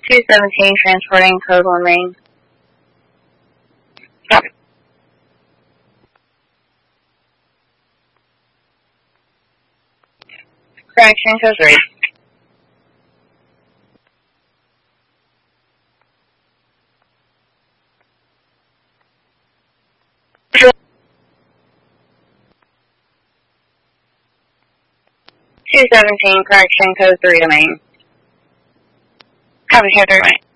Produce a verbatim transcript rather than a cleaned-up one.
two seventeen, transporting code one main. Copy. Correction, code three. two seventeen, correction, code three to main. Copy, code three, main.